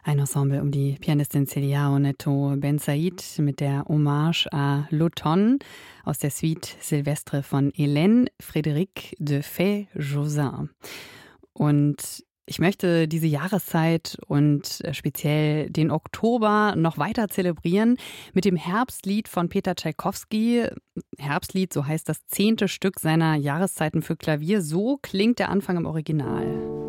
Ein Ensemble um die Pianistin Celia Oneto Bensaïd mit der Hommage à l'automne aus der Suite Sylvestre von Hélène Frédéric de Fay-Jozin. Und ich möchte diese Jahreszeit und speziell den Oktober noch weiter zelebrieren mit dem Herbstlied von Peter Tschaikowski. Herbstlied, so heißt das 10. Stück seiner Jahreszeiten für Klavier. So klingt der Anfang im Original.